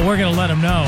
Well, we're going to let them know.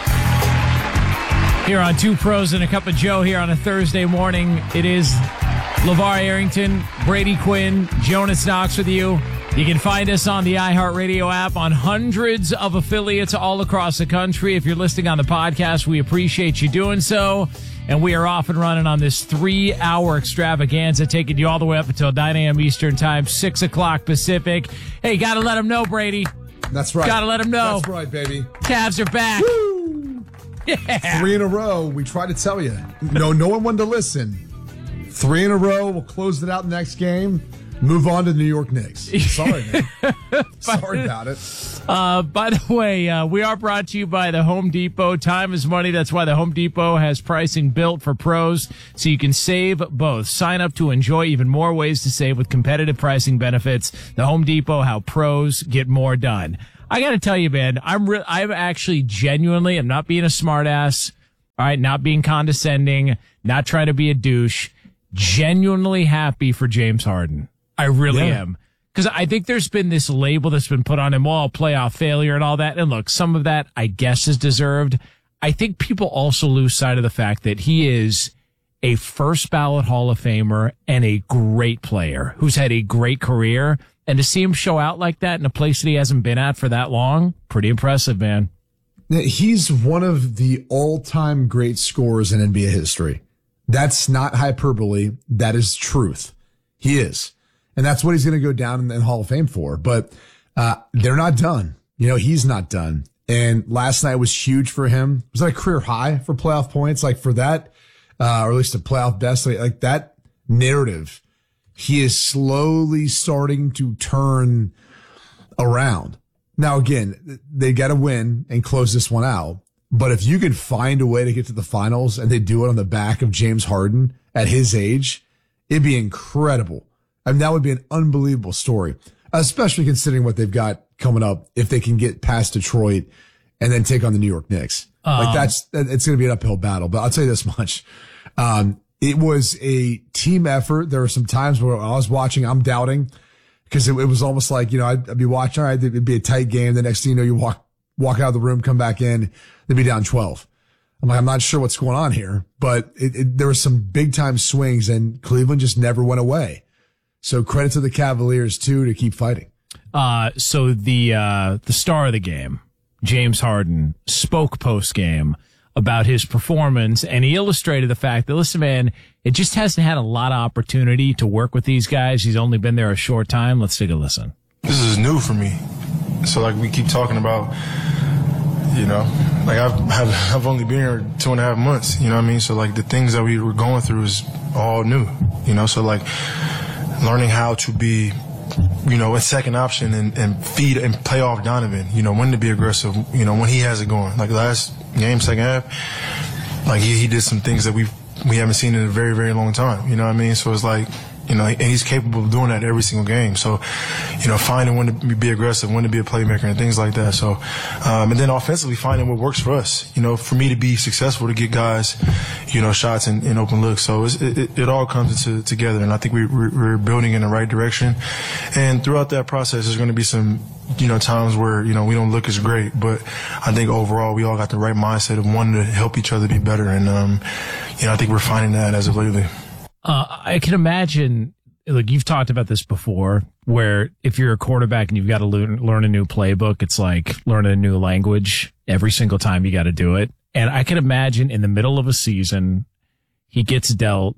Here on Two Pros and a Cup of Joe here on a Thursday morning. It is LeVar Arrington, Brady Quinn, Jonas Knox with you. You can find us on the iHeartRadio app on hundreds of affiliates all across the country. If you're listening on the podcast, we appreciate you doing so. And we are off and running on this 3-hour extravaganza, taking you all the way up until 9 a.m. Eastern Time, 6 o'clock Pacific. Hey, got to let them know, Brady. That's right. Got to let them know. That's right, baby. Cavs are back. Woo! Yeah. 3 in a row. We tried to tell you. No one wanted to listen. 3 in a row. We'll close it out next game. Move on to the New York Knicks. Sorry, man. Sorry about it. By the way, we are brought to you by the Home Depot. Time is money. That's why the Home Depot has pricing built for pros, so you can save both. Sign up to enjoy even more ways to save with competitive pricing benefits. The Home Depot, how pros get more done. I got to tell you, man, I'm actually genuinely, I'm not being a smartass, all right, not being condescending, not trying to be a douche, genuinely happy for James Harden. I really am. Because I think there's been this label that's been put on him, well, playoff failure and all that. And look, some of that, I guess, is deserved. I think people also lose sight of the fact that he is a first ballot Hall of Famer and a great player who's had a great career. And to see him show out like that in a place that he hasn't been at for that long, pretty impressive, man. He's one of the all-time great scorers in NBA history. That's not hyperbole. That is truth. He is. And that's what he's going to go down in the Hall of Fame for. But they're not done. You know, he's not done. And last night was huge for him. Was that a career high for playoff points? Like for that, or at least a playoff best, like that narrative, he is slowly starting to turn around. Now, again, they got to win and close this one out. But if you could find a way to get to the finals and they do it on the back of James Harden at his age, it'd be incredible. I mean, that would be an unbelievable story, especially considering what they've got coming up if they can get past Detroit and then take on the New York Knicks. It's going to be an uphill battle. But I'll tell you this much. It was a team effort. There were some times where I was watching, I'm doubting because it was almost like, you know, I'd be watching, all right, it'd be a tight game. The next thing you know, you walk out of the room, come back in, they'd be down 12. I'm like, I'm not sure what's going on here, but there were some big time swings and Cleveland just never went away. So credit to the Cavaliers too to keep fighting. So the star of the game, James Harden, spoke post game about his performance, and he illustrated the fact that, listen, man, it just hasn't had a lot of opportunity to work with these guys. He's only been there a short time. Let's take a listen. This is new for me. So like we keep talking about, you know, like I've only been here 2.5 months, you know what I mean? So like the things that we were going through is all new, you know, so like learning how to be, you know, a second option and feed and play off Donovan, you know, when to be aggressive, you know, when he has it going. Like last game, second half, like he did some things that we haven't seen in a very, very long time, you know what I mean? So it's like, you know, and he's capable of doing that every single game. So, you know, finding when to be aggressive, when to be a playmaker and things like that. So, and then offensively finding what works for us, you know, for me to be successful, to get guys, you know, shots and open looks. So it all comes together. And I think we're building in the right direction. And throughout that process, there's going to be some, you know, times where, you know, we don't look as great, but I think overall we all got the right mindset of wanting to help each other be better. And, you know, I think we're finding that as of lately. I can imagine, look, you've talked about this before, where if you're a quarterback and you've got to learn a new playbook, it's like learning a new language every single time you got to do it. And I can imagine in the middle of a season, he gets dealt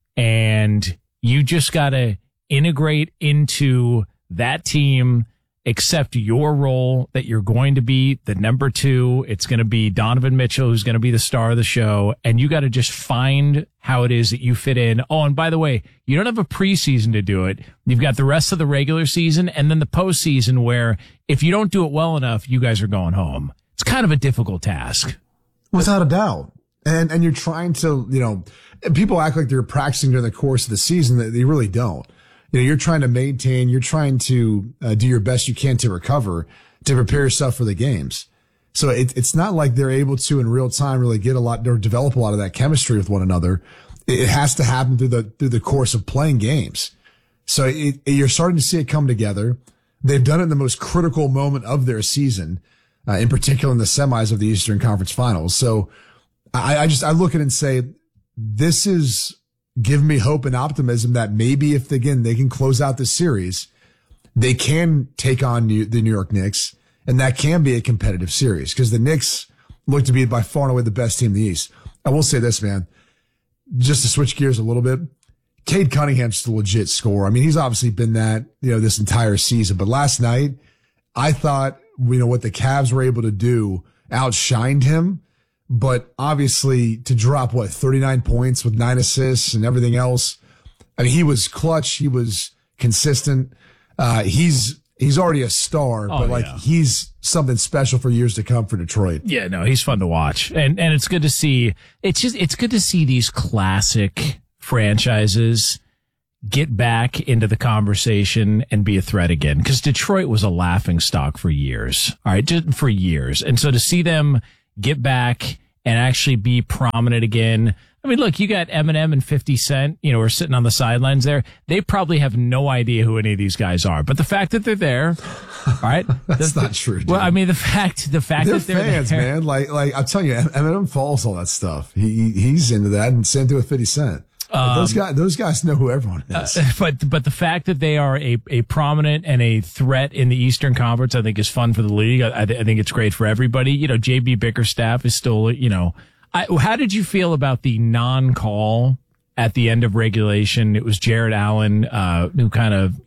and you just got to integrate into that team, accept your role that you're going to be the number 2. It's going to be Donovan Mitchell, who's going to be the star of the show. And you got to just find how it is that you fit in. Oh, and by the way, you don't have a preseason to do it. You've got the rest of the regular season and then the postseason where if you don't do it well enough, you guys are going home. It's kind of a difficult task. Without a doubt. And you're trying to, you know, people act like they're practicing during the course of the season that they really don't. You know, you're trying to maintain, you're trying to do your best you can to recover, to prepare yourself for the games. So it's not like they're able to in real time really get a lot or develop a lot of that chemistry with one another. It has to happen through the course of playing games. So you're starting to see it come together. They've done it in the most critical moment of their season. in particular in the semis of the Eastern Conference Finals. So I look at it and say, this is giving me hope and optimism that maybe if, again, they can close out this series, they can take on the New York Knicks, and that can be a competitive series because the Knicks look to be by far and away the best team in the East. I will say this, man, just to switch gears a little bit, Cade Cunningham's just a legit scorer. I mean, he's obviously been that, this entire season, but last night I thought, what the Cavs were able to do outshined him, but obviously to drop 39 points with 9 assists and everything else. I mean, he was clutch. He was consistent. He's already a star, but he's something special for years to come for Detroit. Yeah, no, he's fun to watch. And it's good to see. It's good to see these classic franchises get back into the conversation and be a threat again. Because Detroit was a laughing stock for years. All right, just for years. And so to see them get back and actually be prominent again. I mean, look, you got Eminem and 50 Cent, are sitting on the sidelines there. They probably have no idea who any of these guys are. But the fact that they're there, all right? That's not true, dude. Well, I mean, the fact they're that they're fans, there. Man. Like I'm telling you, Eminem follows all that stuff. He's into that, and same thing with 50 Cent. Those guys know who everyone is. But the fact that they are a prominent and a threat in the Eastern Conference, I think is fun for the league. I think it's great for everybody. JB Bickerstaff is still, how did you feel about the non-call at the end of regulation? It was Jared Allen, who kind of,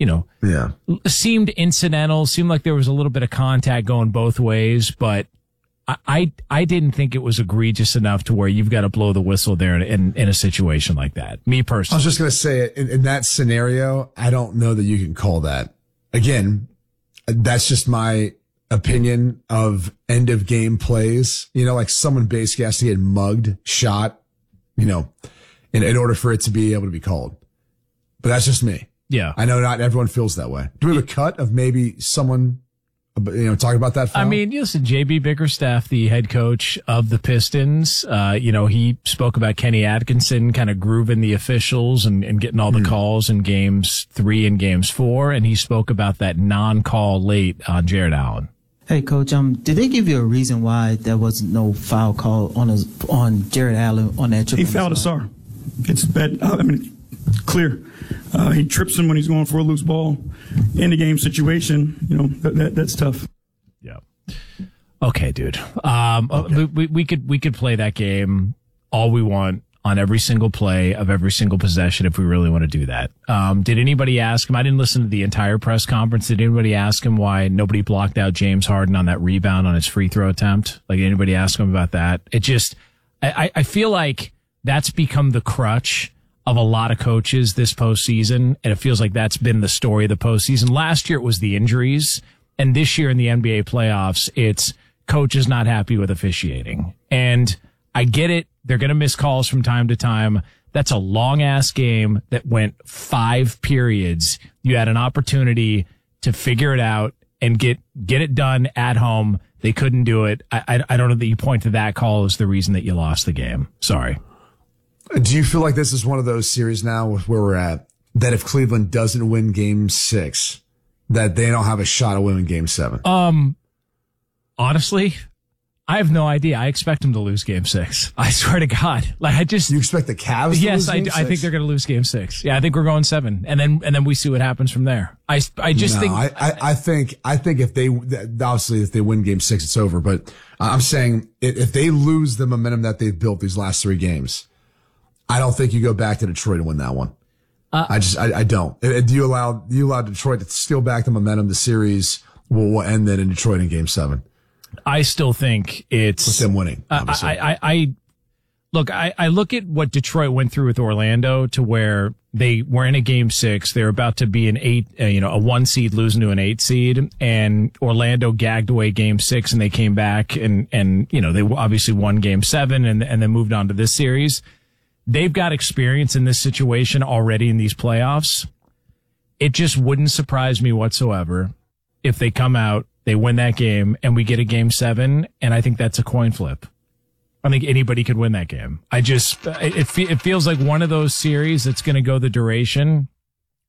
seemed incidental, seemed like there was a little bit of contact going both ways, but I didn't think it was egregious enough to where you've got to blow the whistle there in a situation like that. Me personally. I was just going to say, in that scenario, I don't know that you can call that. Again, that's just my opinion of end of game plays. Like someone basically has to get mugged, shot, in order for it to be able to be called. But that's just me. Yeah. I know not everyone feels that way. Do we have a cut of maybe someone, talking about that foul? I mean, listen, JB Bickerstaff, the head coach of the Pistons, he spoke about Kenny Atkinson kind of grooving the officials and getting all the calls in games 3 and games 4. And he spoke about that non-call late on Jared Allen. Hey, Coach, did they give you a reason why there was no foul call on Jared Allen on that trip? He fouled Asar. It's bad. Clear. He trips him when he's going for a loose ball. In the game situation, that's tough. Yeah. Okay, dude. Okay. We could play that game all we want on every single play of every single possession if we really want to do that. Did anybody ask him? I didn't listen to the entire press conference. Did anybody ask him why nobody blocked out James Harden on that rebound on his free throw attempt? Like, anybody ask him about that? It just, I feel like that's become the crutch of a lot of coaches this postseason, and it feels like that's been the story of the postseason. Last year it was the injuries, and this year in the NBA playoffs, it's coaches not happy with officiating. And I get it. They're going to miss calls from time to time. That's a long-ass game that went 5 periods. You had an opportunity to figure it out and get it done at home. They couldn't do it. I don't know that you point to that call as the reason that you lost the game. Sorry. Do you feel like this is one of those series now with where we're at, that if Cleveland doesn't win game 6, that they don't have a shot of winning game 7? Honestly, I have no idea. I expect them to lose game 6. I swear to God. You expect the Cavs to lose game 6? I think they're going to lose game 6. Yeah, I think we're going 7. And then we see what happens from there. I think if they, obviously if they win game 6, it's over. But I'm saying if they lose the momentum that they've built these last 3 games, I don't think you go back to Detroit and win that one. I don't. Do you allow Detroit to steal back the momentum? The series will end then in Detroit in game 7. I still think it's with them winning. I look at what Detroit went through with Orlando, to where they were in a game 6. They're about to be an 8, a 1 seed losing to an 8 seed, and Orlando gagged away game 6, and they came back and they obviously won game 7 and then moved on to this series. They've got experience in this situation already in these playoffs. It just wouldn't surprise me whatsoever if they come out, they win that game, and we get a game 7, and I think that's a coin flip. I think anybody could win that game. It feels like one of those series that's going to go the duration,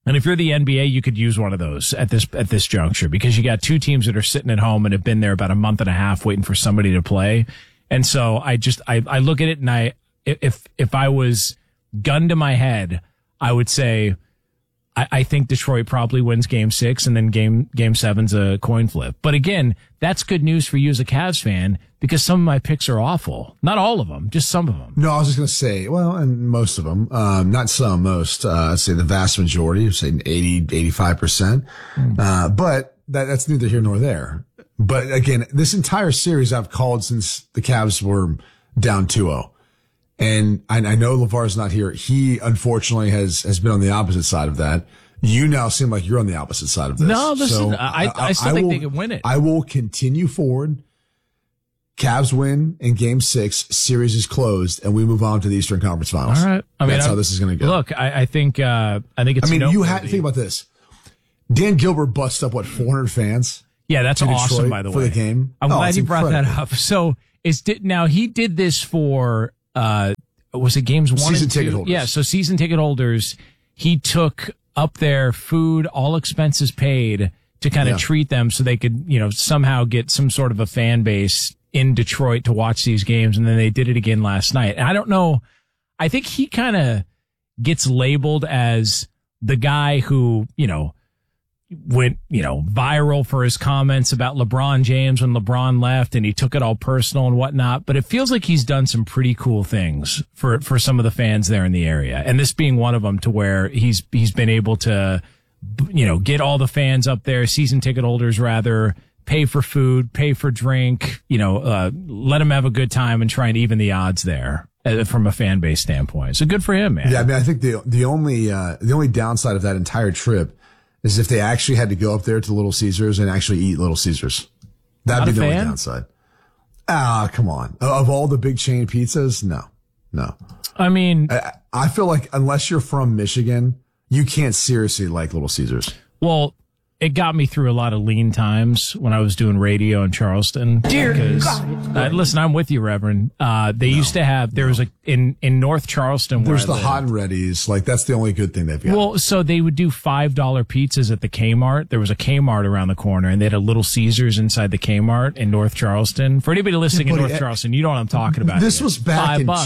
And if you're the NBA, you could use one of those at this juncture, because you got two teams that are sitting at home and have been there about a month and a half waiting for somebody to play. And so I look at it, and if I was gun to my head, I would say I think Detroit probably wins game 6, and then game 7's a coin flip. But again, that's good news for you as a Cavs fan, because some of my picks are awful. Not all of them, just some of them. No, I was just going to say, well, and most of them, not some, most, I'd say the vast majority, say 80, 85%. But that's neither here nor there. But again, this entire series I've called since the Cavs were down 2-0. And I know LeVar's not here. He unfortunately has been on the opposite side of that. You now seem like you're on the opposite side of this. No, listen, so I still think they can win it. I will continue forward. Cavs win in game 6. Series is closed, and we move on to the Eastern Conference Finals. All right. That's how this is going to go. Look, I think it's. I mean, you had to think about this. Dan Gilbert busted up 400 fans. Yeah, that's awesome. Detroit by the way, for the game. I'm glad you brought that incredible. up. So now he did this for was it games 1 Season and 2? ticket holders. Yeah, so season ticket holders. He took up their food, all expenses paid, to kind of treat them so they could, somehow get some sort of a fan base in Detroit to watch these games. And then they did it again last night. And I don't know. I think he kind of gets labeled as the guy who, went, viral for his comments about LeBron James when LeBron left, and he took it all personal and whatnot. But it feels like he's done some pretty cool things for some of the fans there in the area. And this being one of them, to where he's been able to, get all the fans up there, season ticket holders rather, pay for food, pay for drink, let them have a good time and try and even the odds there from a fan base standpoint. So good for him, man. Yeah. I mean, I think the only downside of that entire trip is if they actually had to go up there to Little Caesars and actually eat Little Caesars. That'd be the only downside. Come on. Of all the big chain pizzas, no. I mean, I feel like unless you're from Michigan, you can't seriously like Little Caesars. Well, it got me through a lot of lean times when I was doing radio in Charleston. Dear God. Listen, I'm with you, Reverend. They used to have, there was in North Charleston. There's the Hot and Ready's. Like, that's the only good thing they've got. Well, so they would do $5 pizzas at the Kmart. There was a Kmart around the corner, and they had a Little Caesars inside the Kmart in North Charleston. For anybody listening in North Charleston, you know what I'm talking about. This was back in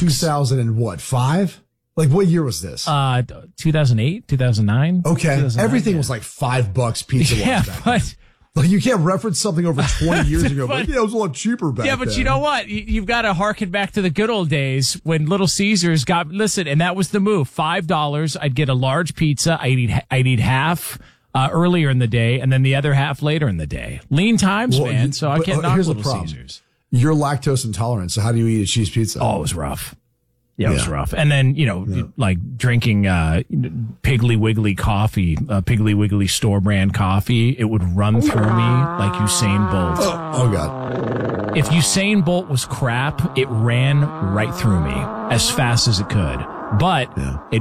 2005? Like, what year was this? 2008, 2009. Okay. Everything was like $5 pizza. Yeah, but like, you can't reference something over 20 years ago, but it was a lot cheaper back then. Yeah, but you know what? You've got to harken back to the good old days when Little Caesars and that was the move. $5. I'd get a large pizza. I'd eat half earlier in the day, and then the other half later in the day. Lean times, man. So I can't knock Little Caesars. You're lactose intolerant, so how do you eat a cheese pizza? Oh, it was rough. Yeah, it was rough. And then, like drinking Piggly Wiggly coffee, Piggly Wiggly store brand coffee, it would run through me like Usain Bolt. Oh, God. If Usain Bolt was crap, it ran right through me as fast as it could. But it,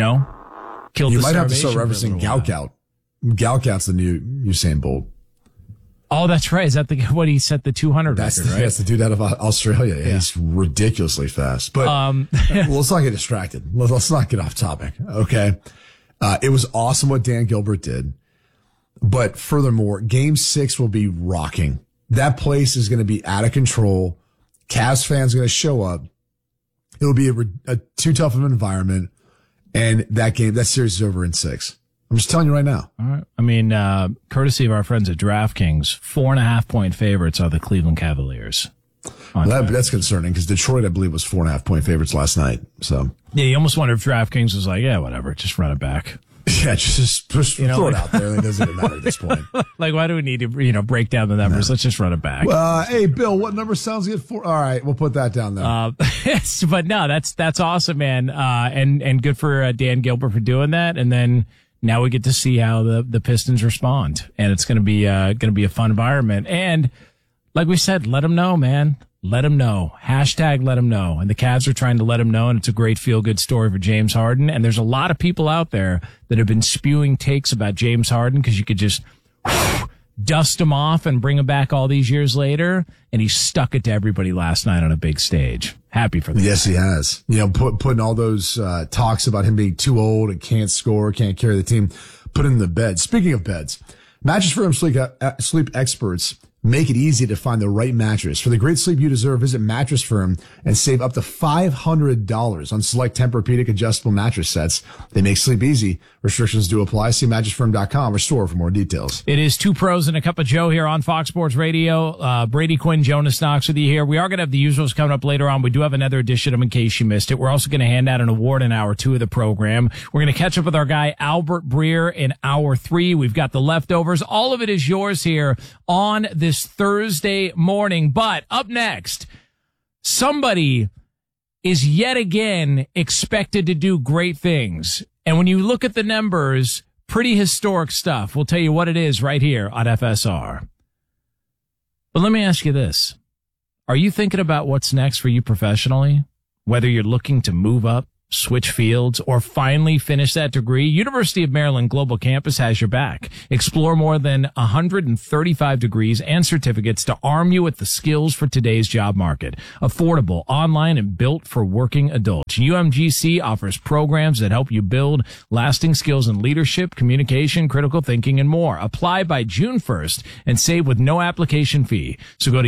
killed you the might have to start starvation referencing Galgout. Galgout's the new Usain Bolt. Oh, that's right. Is that what he set the 200 record, right? That's the dude out of Australia. Yeah. He's ridiculously fast. But well, let's not get distracted. Let's not get off topic. Okay. It was awesome what Dan Gilbert did. But furthermore, game 6 will be rocking. That place is going to be out of control. Cavs fans are going to show up. It'll be a too tough of an environment. And that series is over in 6. I'm just telling you right now. All right. I mean, courtesy of our friends at DraftKings, 4.5-point favorites are the Cleveland Cavaliers. That's concerning because Detroit, I believe, was 4.5-point favorites last night. So yeah, you almost wonder if DraftKings was like, yeah, whatever, just run it back. Yeah, just throw it out there. It doesn't even matter at this point. Like, why do we need to, break down the numbers? Let's just run it back. Hey, Bill, what number sounds good for? All right, we'll put that down there. But no, that's awesome, man. And good for Dan Gilbert for doing that. And then now we get to see how the Pistons respond, and it's going to be a fun environment. And like we said, let them know, man. Let them know. Hashtag let them know. And the Cavs are trying to let them know, and it's a great feel-good story for James Harden. And there's a lot of people out there that have been spewing takes about James Harden because you could just dust him off and bring him back all these years later. And he stuck it to everybody last night on a big stage. Happy for the Yes, guy. he has. Putting all those talks about him being too old and can't score, can't carry the team. put in the bed. Speaking of beds, Mattress Firm sleep experts make it easy to find the right mattress. For the great sleep you deserve, visit Mattress Firm and save up to $500 on select Tempur-Pedic adjustable mattress sets. They make sleep easy. Restrictions do apply. See mattressfirm.com or store for more details. It is Two Pros and a Cup of Joe here on Fox Sports Radio. Brady Quinn, Jonas Knox with you here. We are going to have the usuals coming up later on. We do have another edition of them in case you missed it. We're also going to hand out an award in hour 2 of the program. We're going to catch up with our guy Albert Breer in hour 3. We've got the leftovers. All of it is yours here on this Thursday morning. But up next, somebody is yet again expected to do great things. And when you look at the numbers, pretty historic stuff. We'll tell you what it is right here on FSR. But let me ask you this. Are you thinking about what's next for you professionally? Whether you're looking to move up, switch fields, or finally finish that degree, University of Maryland Global Campus has your back. Explore more than 135 degrees and certificates to arm you with the skills for today's job market. Affordable, online, and built for working adults. UMGC offers programs that help you build lasting skills in leadership, communication, critical thinking, and more. Apply by June 1st and save with no application fee. So go to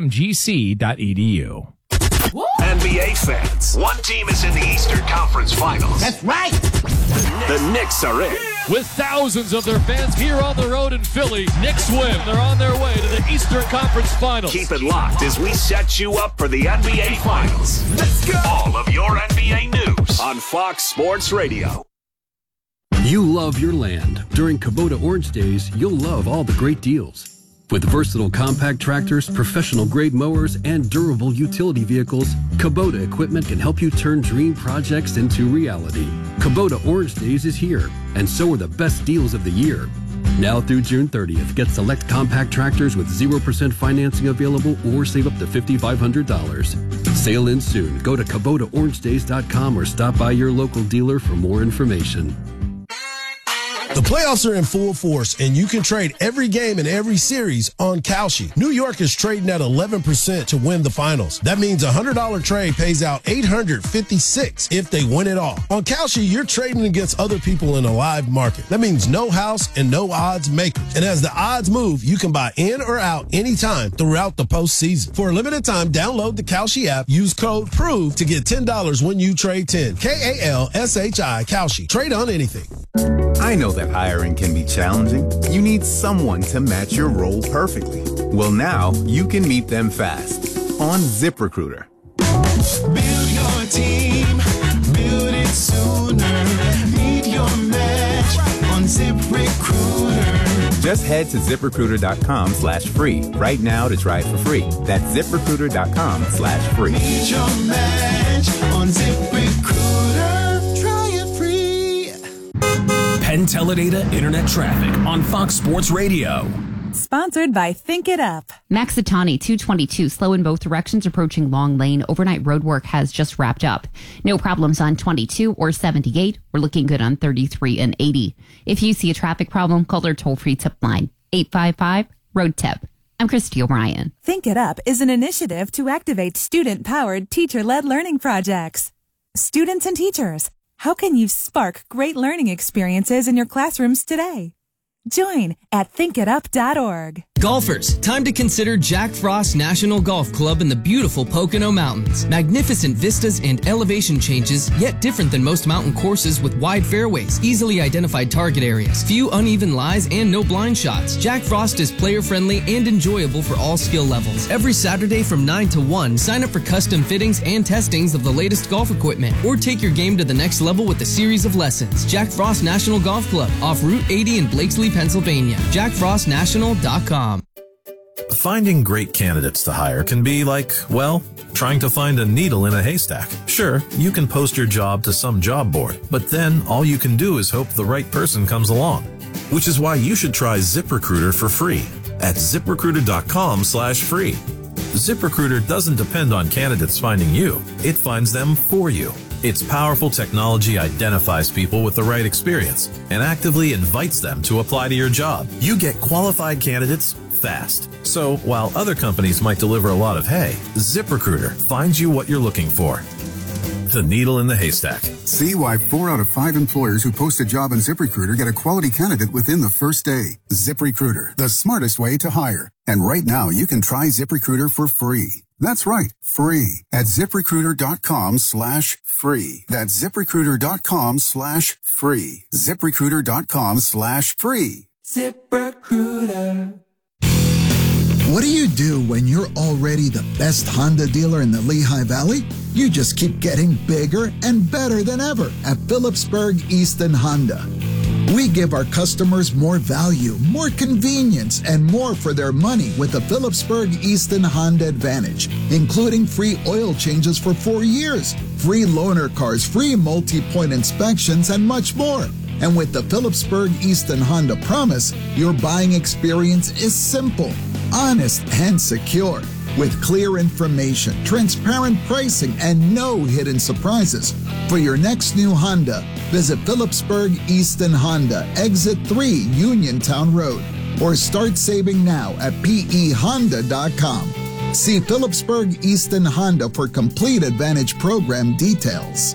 umgc.edu. NBA fans, one team is in the Eastern Conference Finals. That's right. The Knicks are in. With thousands of their fans here on the road in Philly, Knicks win. They're on their way to the Eastern Conference Finals. Keep it locked as we set you up for the NBA Finals. Let's go. All of your NBA news on Fox Sports Radio. You love your land. During Kubota Orange Days, you'll love all the great deals. With versatile compact tractors, professional-grade mowers, and durable utility vehicles, Kubota equipment can help you turn dream projects into reality. Kubota Orange Days is here, and so are the best deals of the year. Now through June 30th, get select compact tractors with 0% financing available or save up to $5,500. Sale ends soon. Go to KubotaOrangeDays.com or stop by your local dealer for more information. The playoffs are in full force, and you can trade every game in every series on Kalshi. New York is trading at 11% to win the finals. That means a $100 trade pays out $856 if they win it all. On Kalshi, you're trading against other people in a live market. That means no house and no odds makers. And as the odds move, you can buy in or out anytime throughout the postseason. For a limited time, download the Kalshi app, use code PROVE to get $10 when you trade 10. Kalshi, Kalshi. Trade on anything. I know that hiring can be challenging. You need someone to match your role perfectly. Well, now you can meet them fast on ZipRecruiter. Build your team, build it sooner. Meet your match on ZipRecruiter. Just head to ZipRecruiter.com/free right now to try it for free. That's ZipRecruiter.com/free. Meet your match on ZipRecruiter. Try it free. Penn Teledata Internet Traffic on Fox Sports Radio. Sponsored by Think It Up. Maxitani 222, slow in both directions approaching Long Lane. Overnight road work has just wrapped up. No problems on 22 or 78. We're looking good on 33 and 80. If you see a traffic problem, call our toll-free tip line, 855-ROAD-TIP. I'm Christy O'Brien. Think It Up is an initiative to activate student-powered, teacher-led learning projects. Students and teachers, how can you spark great learning experiences in your classrooms today? Join at thinkitup.org. Golfers, time to consider Jack Frost National Golf Club in the beautiful Pocono Mountains. Magnificent vistas and elevation changes, yet different than most mountain courses with wide fairways, easily identified target areas, few uneven lies, and no blind shots. Jack Frost is player-friendly and enjoyable for all skill levels. Every Saturday from 9 to 1, sign up for custom fittings and testings of the latest golf equipment, or take your game to the next level with a series of lessons. Jack Frost National Golf Club, off Route 80 in Blakesley, Pennsylvania. JackFrostNational.com. Finding great candidates to hire can be like, well, trying to find a needle in a haystack. Sure, you can post your job to some job board, but then all you can do is hope the right person comes along. Which is why you should try ZipRecruiter for free at ZipRecruiter.com/free. ZipRecruiter doesn't depend on candidates finding you. It finds them for you. Its powerful technology identifies people with the right experience and actively invites them to apply to your job. You get qualified candidates fast. So while other companies might deliver a lot of hay, ZipRecruiter finds you what you're looking for. the needle in the haystack. See why 4 out of 5 employers who post a job on ZipRecruiter get a quality candidate within the first day. ZipRecruiter, the smartest way to hire. And right now, you can try ZipRecruiter for free. That's right, free at ZipRecruiter.com/free. That's ZipRecruiter.com/free. ZipRecruiter.com/free. ZipRecruiter. What do you do when you're already the best Honda dealer in the Lehigh Valley? You just keep getting bigger and better than ever at Phillipsburg Easton Honda. We give our customers more value, more convenience, and more for their money with the Phillipsburg Easton Honda Advantage, including free oil changes for 4 years, free loaner cars, free multi-point inspections, and much more. And with the Phillipsburg Easton Honda Promise, your buying experience is simple, honest, and secure. With clear information, transparent pricing, and no hidden surprises. For your next new Honda, visit Phillipsburg Easton Honda, Exit 3, Uniontown Road, or start saving now at pehonda.com. See Phillipsburg Easton Honda for complete Advantage program details.